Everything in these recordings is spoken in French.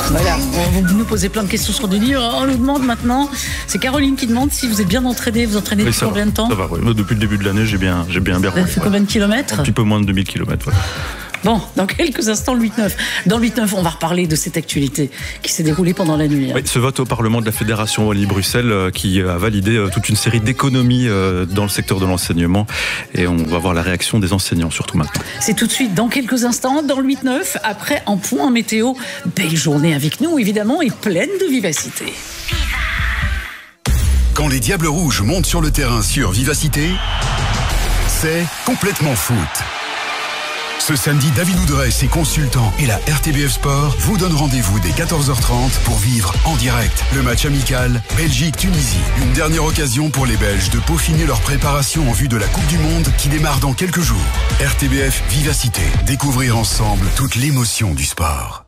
Voilà, vous nous posez plein de questions sur Denis. On nous demande maintenant, c'est Caroline qui demande si vous êtes bien entraîné. Vous entraînez depuis combien de temps? Ça va, oui. Depuis le début de l'année, j'ai bien Vous avez fait combien de kilomètres? Un petit peu moins de 2000 km. Ouais. Bon, dans quelques instants, le 8-9. Dans le 8-9, on va reparler de cette actualité qui s'est déroulée pendant la nuit. Oui, ce vote au Parlement de la Fédération Wallonie-Bruxelles qui a validé toute une série d'économies dans le secteur de l'enseignement. Et on va voir la réaction des enseignants, surtout maintenant. C'est tout de suite, dans quelques instants, dans le 8-9. Après, en point météo, belle journée avec nous, évidemment, et pleine de vivacité. Quand les Diables Rouges montent sur le terrain sur Vivacité, c'est complètement foot. Ce samedi, David Oudrey, ses consultants et la RTBF Sport vous donnent rendez-vous dès 14h30 pour vivre en direct le match amical Belgique-Tunisie. Une dernière occasion pour les Belges de peaufiner leur préparation en vue de la Coupe du Monde qui démarre dans quelques jours. RTBF Vivacité. Découvrir ensemble toute l'émotion du sport.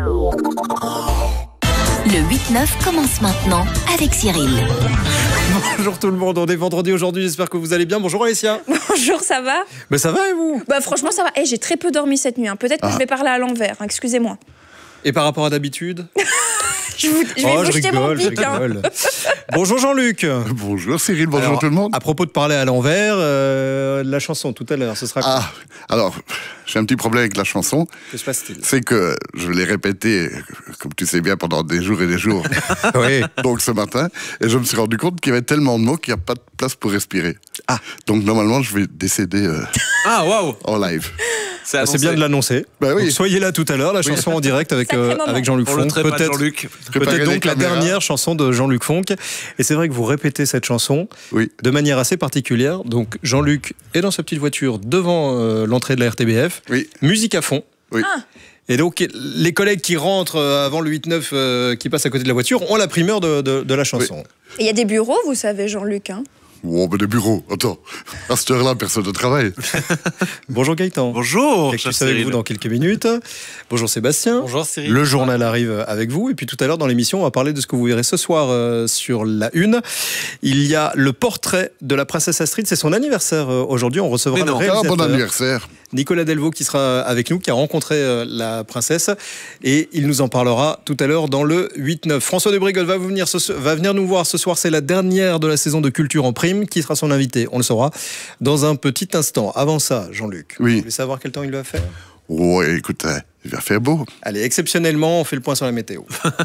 Le 8-9 commence maintenant avec Cyril. Bonjour tout le monde, on est vendredi aujourd'hui, j'espère que vous allez bien. Bonjour Alessia. Bonjour, ça va? Ben ça va et vous? Franchement ça va, j'ai très peu dormi cette nuit, peut-être que je vais parler à l'envers, excusez-moi. Et par rapport à d'habitude? Je vais vous jeter mon pic. Bonjour Jean-Luc. Bonjour Cyril, bonjour tout le monde. À propos de parler à l'envers, la chanson tout à l'heure, ce sera quoi? Alors, j'ai un petit problème avec la chanson. Que se passe-t-il? C'est que je l'ai répétée, comme tu sais bien, pendant des jours et des jours. Oui. Donc ce matin, et je me suis rendu compte qu'il y avait tellement de mots qu'il n'y a pas de place pour respirer. Donc normalement, je vais décéder en live. C'est bien de l'annoncer. Bah oui. Donc, soyez là tout à l'heure, la chanson en direct avec Jean-Luc Fonck. Peut-être donc la dernière chanson de Jean-Luc Fonck. Et c'est vrai que vous répétez cette chanson de manière assez particulière. Donc Jean-Luc est dans sa petite voiture devant l'entrée de la RTBF. Musique à fond. Et donc les collègues qui rentrent avant le 8-9 qui passent à côté de la voiture ont la primeur de la chanson. Il y a des bureaux, vous savez, Jean-Luc. Oh, des bureaux. Attends, à cette heure-là, personne ne travaille. Bonjour Gaëtan. Bonjour. Je suis avec vous dans quelques minutes. Bonjour Sébastien. Bonjour Cyril. Le journal arrive avec vous. Et puis tout à l'heure dans l'émission, on va parler de ce que vous verrez ce soir sur la une. Il y a le portrait de la princesse Astrid. C'est son anniversaire aujourd'hui. On recevra le réalisateur. Bon anniversaire. Nicolas Delvaux qui sera avec nous, qui a rencontré la princesse. Et il nous en parlera tout à l'heure dans le 8-9. François de Brigol va venir nous voir ce soir. C'est la dernière de la saison de Culture en Prime. Qui sera son invité? On le saura dans un petit instant. Avant ça, Jean-Luc, vous voulez savoir quel temps il va faire? Oui, écoute, il va faire beau. Allez, exceptionnellement, on fait le point sur la météo.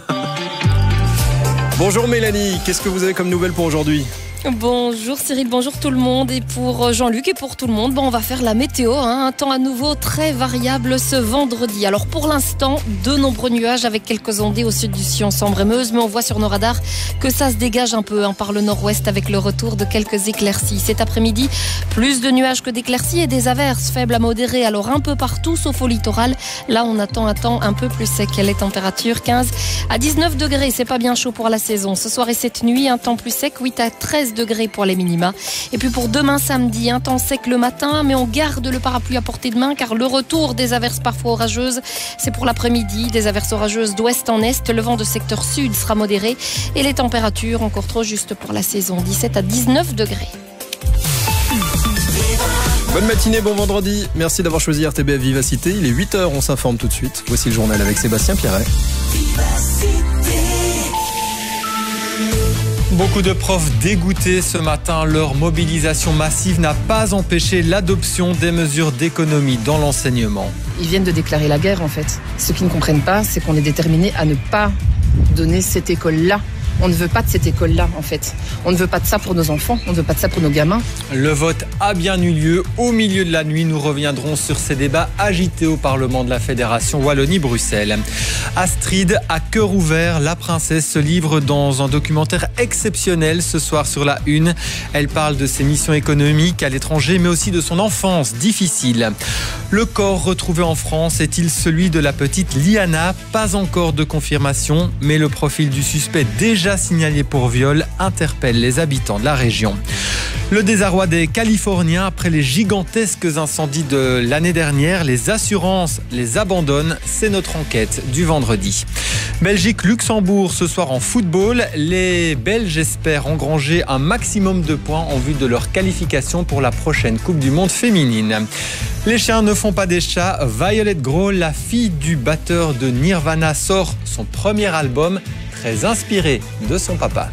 Bonjour Mélanie, qu'est-ce que vous avez comme nouvelle pour aujourd'hui? Bonjour Cyril, bonjour tout le monde. Et pour Jean-Luc et pour tout le monde, on va faire la météo. Un temps à nouveau très variable ce vendredi. Alors pour l'instant, de nombreux nuages avec quelques ondées au sud du Sion, Sambre et Meuse. Mais on voit sur nos radars que ça se dégage un peu par le nord-ouest avec le retour de quelques éclaircies. Cet après-midi, plus de nuages que d'éclaircies et des averses faibles à modérées. Alors un peu partout, sauf au littoral. Là, on attend un temps un peu plus sec. Les températures 15 à 19 degrés. C'est pas bien chaud pour la saison. Ce soir et cette nuit, un temps plus sec, 8 à 13 degrés pour les minima. Et puis pour demain samedi, un temps sec le matin, mais on garde le parapluie à portée de main car le retour des averses parfois orageuses, c'est pour l'après-midi. Des averses orageuses d'ouest en est. Le vent de secteur sud sera modéré et les températures encore trop justes pour la saison, 17 à 19 degrés. Bonne matinée, bon vendredi. Merci d'avoir choisi RTBF Vivacité. Il est 8h, on s'informe tout de suite. Voici le journal avec Sébastien Pierret. Beaucoup de profs dégoûtés ce matin. Leur mobilisation massive n'a pas empêché l'adoption des mesures d'économie dans l'enseignement. Ils viennent de déclarer la guerre en fait. Ce qu'ils ne comprennent pas, c'est qu'on est déterminé à ne pas donner cette école-là. On ne veut pas de cette école-là, en fait. On ne veut pas de ça pour nos enfants, on ne veut pas de ça pour nos gamins. Le vote a bien eu lieu. Au milieu de la nuit, nous reviendrons sur ces débats agités au Parlement de la Fédération Wallonie-Bruxelles. Astrid, à cœur ouvert, la princesse se livre dans un documentaire exceptionnel ce soir sur la une. Elle parle de ses missions économiques à l'étranger, mais aussi de son enfance difficile. Le corps retrouvé en France est-il celui de la petite Liana? Pas encore de confirmation, mais le profil du suspect déjà signalé pour viol interpelle les habitants de la région. Le désarroi des Californiens après les gigantesques incendies de l'année dernière. Les assurances les abandonnent. C'est notre enquête du vendredi. Belgique-Luxembourg ce soir en football. Les Belges espèrent engranger un maximum de points en vue de leur qualification pour la prochaine Coupe du Monde féminine. Les chiens ne font pas des chats. Violet Grohl, la fille du batteur de Nirvana, sort son premier album, très inspiré de son papa.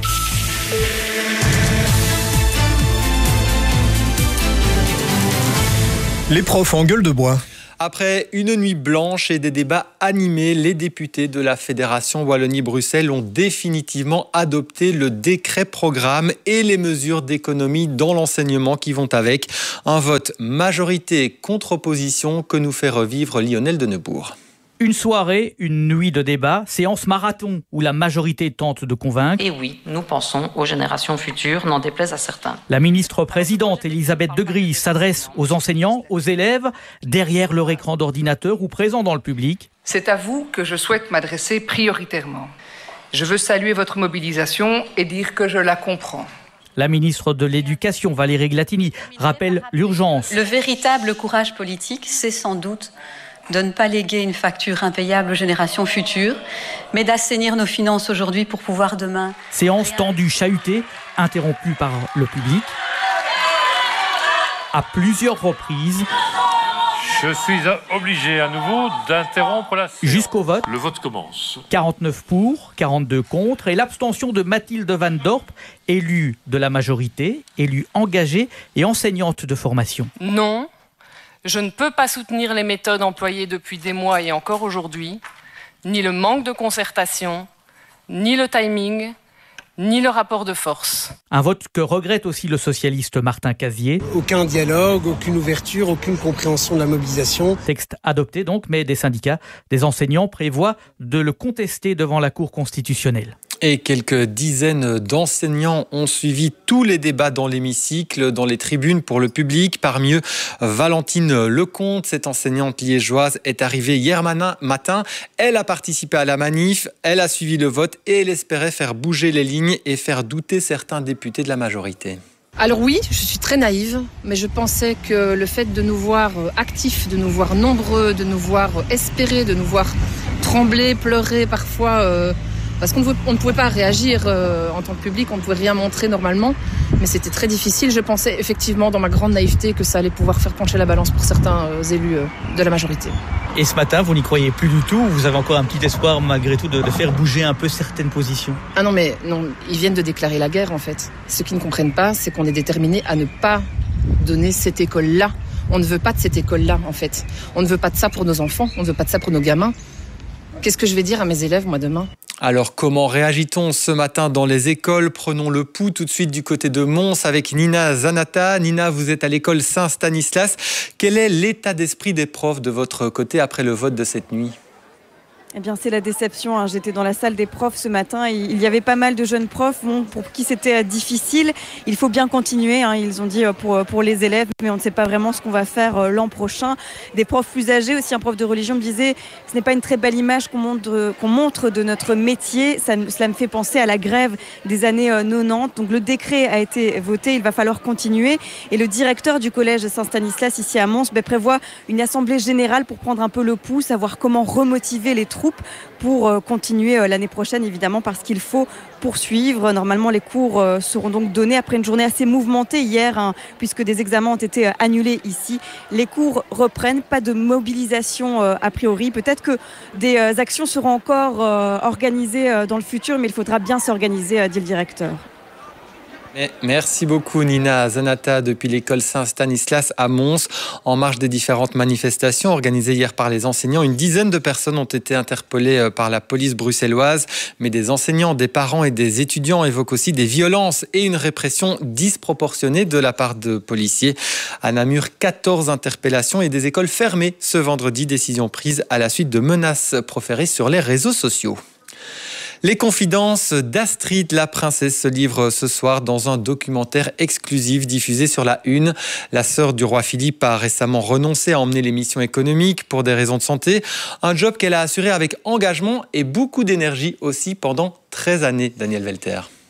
Les profs en gueule de bois. Après une nuit blanche et des débats animés, les députés de la Fédération Wallonie-Bruxelles ont définitivement adopté le décret programme et les mesures d'économie dans l'enseignement qui vont avec. Un vote majorité contre opposition que nous fait revivre Lionel Denebourg. Une soirée, une nuit de débat, séance marathon où la majorité tente de convaincre. Et oui, nous pensons aux générations futures, n'en déplaise à certains. La ministre-présidente Elisabeth Degris s'adresse aux enseignants, aux élèves, derrière leur écran d'ordinateur ou présents dans le public. C'est à vous que je souhaite m'adresser prioritairement. Je veux saluer votre mobilisation et dire que je la comprends. La ministre de l'Éducation, Valérie Glatini, rappelle l'urgence. Le véritable courage politique, c'est sans doute de ne pas léguer une facture impayable aux générations futures, mais d'assainir nos finances aujourd'hui pour pouvoir demain... Séance tendue, chahutée, interrompue par le public. À plusieurs reprises... Je suis obligé à nouveau d'interrompre la séance. Jusqu'au vote. Le vote commence. 49 pour, 42 contre et l'abstention de Mathilde Van Dorp, élue de la majorité, élue engagée et enseignante de formation. Non. Je ne peux pas soutenir les méthodes employées depuis des mois et encore aujourd'hui, ni le manque de concertation, ni le timing, ni le rapport de force. Un vote que regrette aussi le socialiste Martin Casier. Aucun dialogue, aucune ouverture, aucune compréhension de la mobilisation. Texte adopté donc, mais des syndicats, des enseignants prévoient de le contester devant la Cour constitutionnelle. Et quelques dizaines d'enseignants ont suivi tous les débats dans l'hémicycle, dans les tribunes pour le public. Parmi eux, Valentine Lecomte, cette enseignante liégeoise, est arrivée hier matin. Elle a participé à la manif, elle a suivi le vote et elle espérait faire bouger les lignes et faire douter certains députés de la majorité. Alors oui, je suis très naïve, mais je pensais que le fait de nous voir actifs, de nous voir nombreux, de nous voir espérer, de nous voir trembler, pleurer parfois... Parce qu'on ne pouvait pas réagir en tant que public, on ne pouvait rien montrer normalement, mais c'était très difficile. Je pensais effectivement dans ma grande naïveté que ça allait pouvoir faire pencher la balance pour certains élus de la majorité. Et ce matin, vous n'y croyez plus du tout? Vous avez encore un petit espoir malgré tout de faire bouger un peu certaines positions? Ah non, mais non, ils viennent de déclarer la guerre en fait. Ce qu'ils ne comprennent pas, c'est qu'on est déterminé à ne pas donner cette école-là. On ne veut pas de cette école-là en fait. On ne veut pas de ça pour nos enfants, on ne veut pas de ça pour nos gamins. Qu'est-ce que je vais dire à mes élèves, moi, demain ? Alors, comment réagit-on ce matin dans les écoles ? Prenons le pouls tout de suite du côté de Mons avec Nina Zanata. Nina, vous êtes à l'école Saint-Stanislas. Quel est l'état d'esprit des profs de votre côté après le vote de cette nuit ? Eh bien, c'est la déception. J'étais dans la salle des profs ce matin. Il y avait pas mal de jeunes profs pour qui c'était difficile. Il faut bien continuer. Ils ont dit pour les élèves, mais on ne sait pas vraiment ce qu'on va faire l'an prochain. Des profs plus âgés aussi, un prof de religion me disait ce n'est pas une très belle image qu'on montre de notre métier. Cela me fait penser à la grève des années 90. Donc le décret a été voté. Il va falloir continuer. Et le directeur du collège Saint-Stanislas ici à Mons prévoit une assemblée générale pour prendre un peu le pouls, savoir comment remotiver les troupes pour continuer l'année prochaine, évidemment, parce qu'il faut poursuivre. Normalement, les cours seront donc donnés après une journée assez mouvementée hier, puisque des examens ont été annulés ici. Les cours reprennent, pas de mobilisation a priori. Peut-être que des actions seront encore organisées dans le futur, mais il faudra bien s'organiser, dit le directeur. Merci beaucoup Nina Zanata depuis l'école Saint-Stanislas à Mons. En marge des différentes manifestations organisées hier par les enseignants, une dizaine de personnes ont été interpellées par la police bruxelloise. Mais des enseignants, des parents et des étudiants évoquent aussi des violences et une répression disproportionnée de la part de policiers. À Namur, 14 interpellations et des écoles fermées ce vendredi. Décision prise à la suite de menaces proférées sur les réseaux sociaux. Les confidences d'Astrid, la princesse, se livrent ce soir dans un documentaire exclusif diffusé sur la Une. La sœur du roi Philippe a récemment renoncé à emmener l'émission économique pour des raisons de santé. Un job qu'elle a assuré avec engagement et beaucoup d'énergie aussi pendant 13 années, Daniel Welter.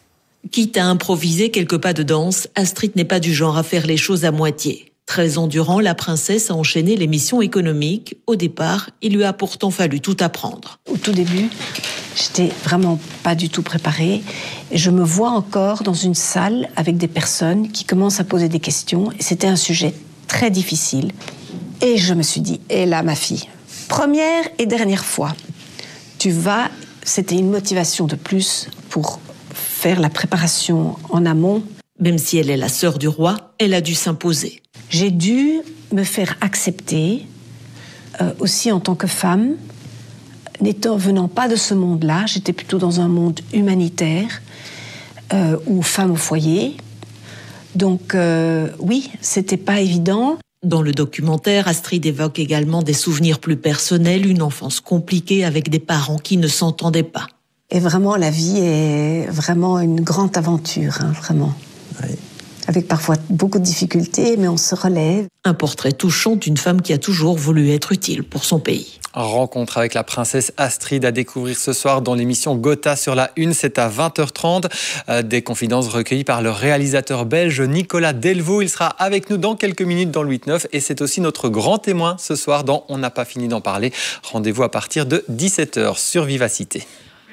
Quitte à improviser quelques pas de danse, Astrid n'est pas du genre à faire les choses à moitié. 13 ans durant, la princesse a enchaîné les missions économiques. Au départ, il lui a pourtant fallu tout apprendre. Au tout début, j'étais vraiment pas du tout préparée. Je me vois encore dans une salle avec des personnes qui commencent à poser des questions. Et c'était un sujet très difficile. Et je me suis dit, et là, ma fille, première et dernière fois, c'était une motivation de plus pour faire la préparation en amont. Même si elle est la sœur du roi, elle a dû s'imposer. J'ai dû me faire accepter, aussi en tant que femme, venant pas de ce monde-là, j'étais plutôt dans un monde humanitaire, ou femme au foyer. Donc oui, c'était pas évident. Dans le documentaire, Astrid évoque également des souvenirs plus personnels, une enfance compliquée avec des parents qui ne s'entendaient pas. Et vraiment, la vie est vraiment une grande aventure, hein, vraiment. Oui. Avec parfois beaucoup de difficultés, mais on se relève. Un portrait touchant d'une femme qui a toujours voulu être utile pour son pays. Rencontre avec la princesse Astrid à découvrir ce soir dans l'émission Gotha sur la Une. C'est à 20h30. Des confidences recueillies par le réalisateur belge Nicolas Delvaux. Il sera avec nous dans quelques minutes dans le 8-9 et c'est aussi notre grand témoin ce soir dans On n'a pas fini d'en parler. Rendez-vous à partir de 17h sur Vivacité.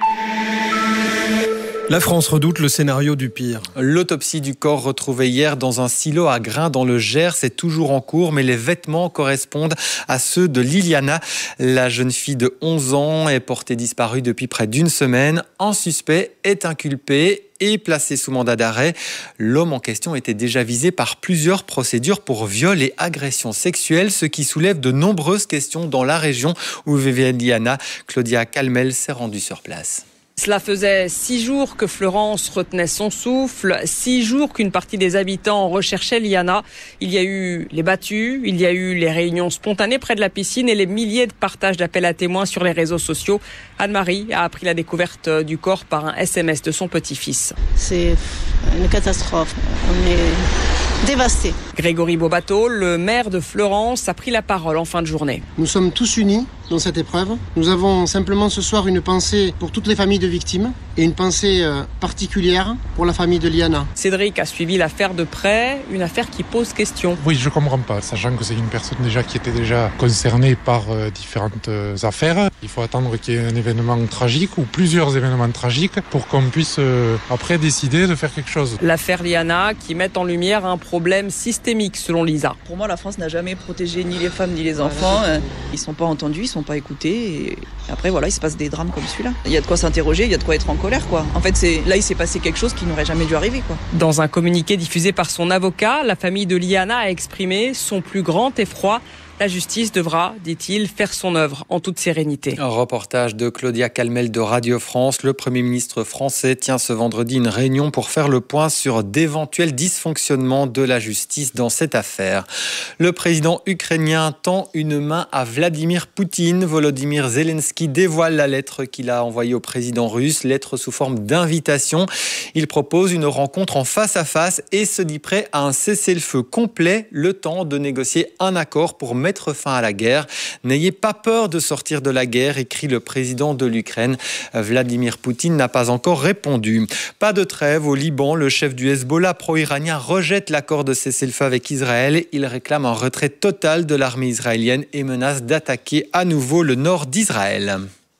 La France redoute le scénario du pire. L'autopsie du corps retrouvé hier dans un silo à grains dans le Gers est toujours en cours, mais les vêtements correspondent à ceux de Liliana. La jeune fille de 11 ans est portée disparue depuis près d'une semaine. Un suspect est inculpé et placé sous mandat d'arrêt. L'homme en question était déjà visé par plusieurs procédures pour viol et agression sexuelle, ce qui soulève de nombreuses questions dans la région où vivait Liliana. Claudia Calmel s'est rendue sur place. Cela faisait 6 jours que Florence retenait son souffle, 6 jours qu'une partie des habitants recherchait Liana. Il y a eu les battues, il y a eu les réunions spontanées près de la piscine et les milliers de partages d'appels à témoins sur les réseaux sociaux. Anne-Marie a appris la découverte du corps par un SMS de son petit-fils. C'est une catastrophe. On est dévastés. Grégory Bobato, le maire de Florence, a pris la parole en fin de journée. Nous sommes tous unis dans cette épreuve. Nous avons simplement ce soir une pensée pour toutes les familles de victimes et une pensée particulière pour la famille de Liana. Cédric a suivi l'affaire de près, une affaire qui pose question. Oui, je ne comprends pas, sachant que c'est une personne déjà qui était déjà concernée par différentes affaires. Il faut attendre qu'il y ait un événement tragique ou plusieurs événements tragiques pour qu'on puisse après décider de faire quelque chose. L'affaire Liana qui met en lumière un problème systémique selon Lisa. Pour moi, la France n'a jamais protégé ni les femmes ni les enfants. Ils ne sont pas entendus, ils ne sont pas écoutés. Et après, voilà, il se passe des drames comme celui-là. Il y a de quoi s'interroger, il y a de quoi être en colère, quoi. En fait, là, il s'est passé quelque chose qui n'aurait jamais dû arriver, quoi. Dans un communiqué diffusé par son avocat, la famille de Liana a exprimé son plus grand effroi. La justice devra, dit-il, faire son œuvre en toute sérénité. Un reportage de Claudia Calmel de Radio France. Le Premier ministre français tient ce vendredi une réunion pour faire le point sur d'éventuels dysfonctionnements de la justice dans cette affaire. Le président ukrainien tend une main à Vladimir Poutine. Volodymyr Zelensky dévoile la lettre qu'il a envoyée au président russe, lettre sous forme d'invitation. Il propose une rencontre en face à face et se dit prêt à un cessez-le-feu complet, le temps de négocier un accord pour mettre fin à la guerre. N'ayez pas peur de sortir de la guerre, écrit le président de l'Ukraine. Vladimir Poutine n'a pas encore répondu. Pas de trêve au Liban. Le chef du Hezbollah pro-iranien rejette l'accord de cessez-le-feu avec Israël. Il réclame un retrait total de l'armée israélienne et menace d'attaquer à nouveau le nord d'Israël.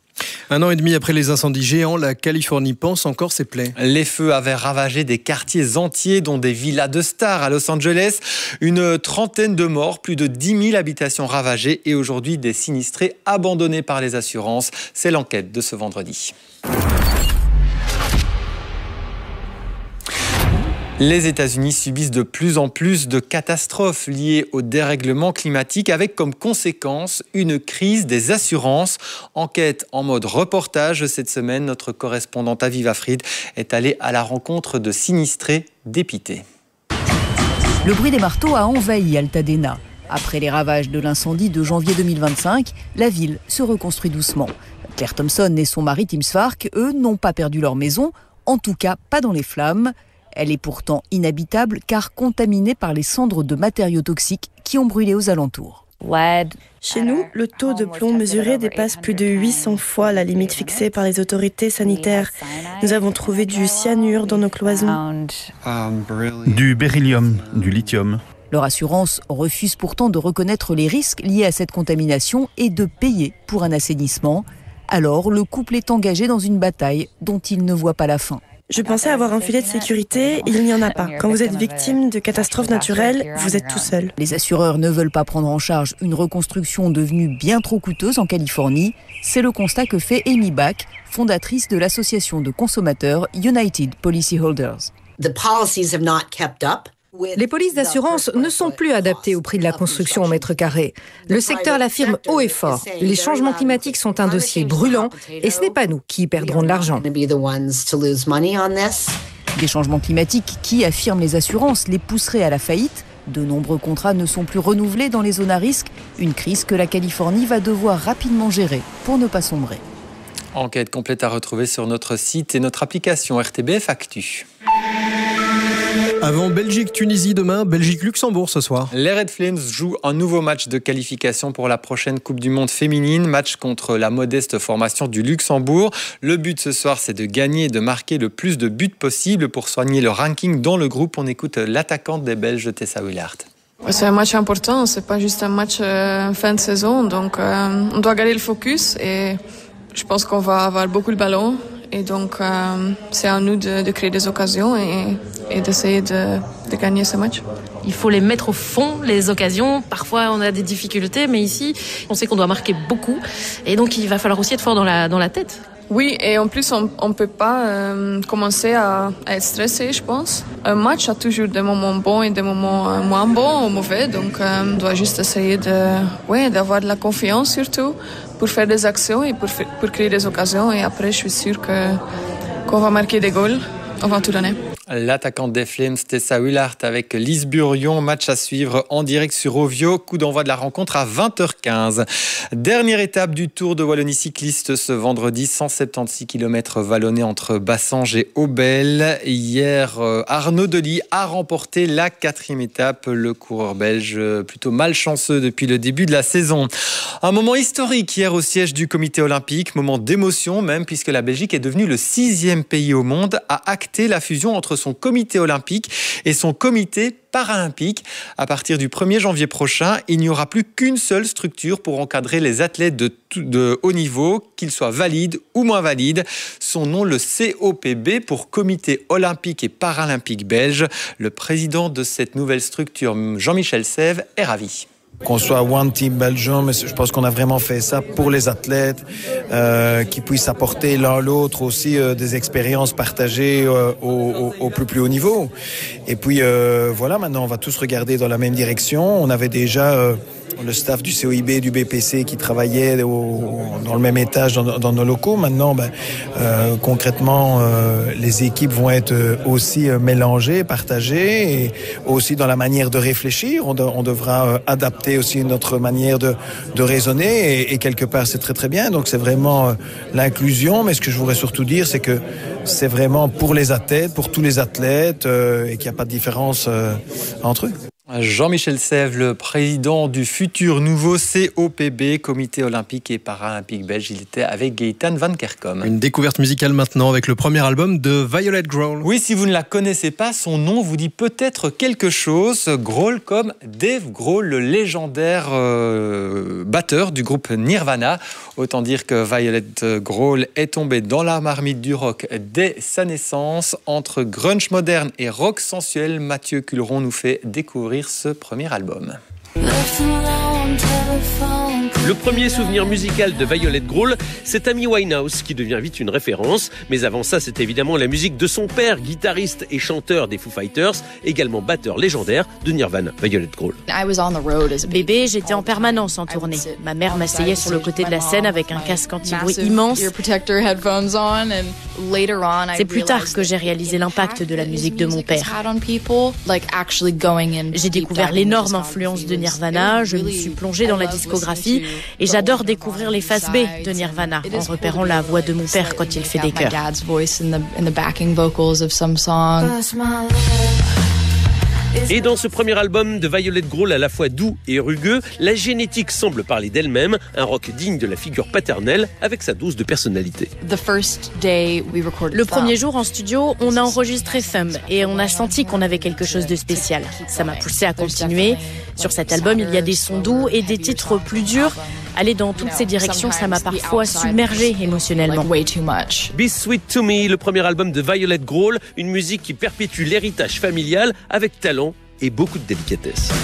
1 an et demi après les incendies géants, la Californie pense encore ses plaies. Les feux avaient ravagé des quartiers entiers, dont des villas de stars à Los Angeles. Une trentaine de morts, plus de 10 000 habitations ravagées et aujourd'hui des sinistrés abandonnés par les assurances. C'est l'enquête de ce vendredi. Les États-Unis subissent de plus en plus de catastrophes liées au dérèglement climatique avec comme conséquence une crise des assurances. Enquête en mode reportage cette semaine. Notre correspondante Aviva Fried est allée à la rencontre de sinistrés dépités. Le bruit des marteaux a envahi Altadena. Après les ravages de l'incendie de janvier 2025, la ville se reconstruit doucement. Claire Thompson et son mari Tim Sfark, eux, n'ont pas perdu leur maison, en tout cas pas dans les flammes. Elle est pourtant inhabitable car contaminée par les cendres de matériaux toxiques qui ont brûlé aux alentours. Chez nous, le taux de plomb mesuré dépasse plus de 800 fois la limite fixée par les autorités sanitaires. Nous avons trouvé du cyanure dans nos cloisons. Du beryllium, du lithium. Leur assurance refuse pourtant de reconnaître les risques liés à cette contamination et de payer pour un assainissement. Alors, le couple est engagé dans une bataille dont il ne voit pas la fin. Je pensais avoir un filet de sécurité, il n'y en a pas. Quand vous êtes victime de catastrophes naturelles, vous êtes tout seul. Les assureurs ne veulent pas prendre en charge une reconstruction devenue bien trop coûteuse en Californie. C'est le constat que fait Amy Bach, fondatrice de l'association de consommateurs United Policyholders. Les polices d'assurance ne sont plus adaptées au prix de la construction au mètre carré. Le secteur l'affirme haut et fort. Les changements climatiques sont un dossier brûlant et ce n'est pas nous qui perdrons de l'argent. Des changements climatiques qui, affirment les assurances, les pousseraient à la faillite. De nombreux contrats ne sont plus renouvelés dans les zones à risque. Une crise que la Californie va devoir rapidement gérer pour ne pas sombrer. Enquête complète à retrouver sur notre site et notre application RTBF Actu. Avant Belgique-Tunisie demain, Belgique-Luxembourg ce soir. Les Red Flames jouent un nouveau match de qualification pour la prochaine Coupe du Monde féminine. Match contre la modeste formation du Luxembourg. Le but ce soir, c'est de gagner et de marquer le plus de buts possible pour soigner le ranking dans le groupe. On écoute l'attaquante des Belges, Tessa Willard. C'est un match important, c'est pas juste un match fin de saison. Donc on doit garder le focus et je pense qu'on va avoir beaucoup de ballons. Et donc, c'est à nous de créer des occasions et d'essayer de gagner ce match. Il faut les mettre au fond, les occasions. Parfois, on a des difficultés, mais ici, on sait qu'on doit marquer beaucoup. Et donc, il va falloir aussi être fort dans la tête. Oui, et en plus, on peut pas commencer à être stressé, je pense. Un match a toujours des moments bons et des moments moins bons ou mauvais. Donc, on doit juste essayer d'avoir de la confiance surtout pour faire des actions et pour créer des occasions. Et après, je suis sûre qu'on va marquer des goals. On va tout donner. L'attaquante des Flames, Tessa Willard avec Lise Burion. Match à suivre en direct sur Ovio. Coup d'envoi de la rencontre à 20h15. Dernière étape du Tour de Wallonie cycliste ce vendredi. 176 km vallonnés entre Bassange et Aubel. Hier, Arnaud Delis a remporté la 4e étape. Le coureur belge plutôt malchanceux depuis le début de la saison. Un moment historique hier au siège du comité olympique. Moment d'émotion même puisque la Belgique est devenue le 6e pays au monde à acter la fusion entre son comité olympique et son comité paralympique. À partir du 1er janvier prochain, il n'y aura plus qu'une seule structure pour encadrer les athlètes de haut niveau, qu'ils soient valides ou moins valides. Son nom, le COPB, pour Comité olympique et paralympique belge. Le président de cette nouvelle structure, Jean-Michel Sèvres, est ravi. Qu'on soit One Team Belgium, mais je pense qu'on a vraiment fait ça pour les athlètes, qui puissent apporter l'un l'autre aussi des expériences partagées au plus haut niveau. Et puis voilà, maintenant on va tous regarder dans la même direction. On avait déjà le staff du COIB et du BPC qui travaillait dans le même étage dans nos locaux. Maintenant, concrètement, les équipes vont être aussi mélangées, partagées, et aussi dans la manière de réfléchir. On devra adapter aussi notre manière de raisonner, et quelque part c'est très très bien. Donc c'est vraiment l'inclusion, mais ce que je voudrais surtout dire, c'est que c'est vraiment pour les athlètes, pour tous les athlètes, et qu'il n'y a pas de différence entre eux. Jean-Michel Sèvres, le président du futur nouveau COPB, Comité olympique et paralympique belge. Il était avec Gaëtan Van Kerkom. Une découverte musicale maintenant avec le premier album de Violet Grohl. Oui, si vous ne la connaissez pas, son nom vous dit peut-être quelque chose. Grohl comme Dave Grohl, le légendaire batteur du groupe Nirvana. Autant dire que Violet Grohl est tombé dans la marmite du rock dès sa naissance. Entre grunge moderne et rock sensuel, Mathieu Culeron nous fait découvrir ce premier album. Le premier souvenir musical de Violet Grohl, c'est Amy Winehouse qui devient vite une référence. Mais avant ça, c'est évidemment la musique de son père, guitariste et chanteur des Foo Fighters, également batteur légendaire de Nirvana, Violet Grohl. Bébé, j'étais en permanence en tournée. Ma mère m'asseyait sur le côté de la scène avec un casque anti-bruit immense. C'est plus tard que j'ai réalisé l'impact de la musique de mon père. J'ai découvert l'énorme influence de Nirvana, je me suis plongée dans la discographie et j'adore découvrir les faces B de Nirvana en repérant la voix de mon père quand il fait des chœurs. Et dans ce premier album de Violet Grohl, à la fois doux et rugueux, la génétique semble parler d'elle-même, un rock digne de la figure paternelle avec sa dose de personnalité. Le premier jour en studio, on a enregistré Thumb et on a senti qu'on avait quelque chose de spécial. Ça m'a poussé à continuer. Sur cet album, il y a des sons doux et des titres plus durs. Aller dans toutes ces directions, ça m'a parfois submergé émotionnellement. Be Sweet to Me, le premier album de Violet Grohl, une musique qui perpétue l'héritage familial avec talent et beaucoup de délicatesse.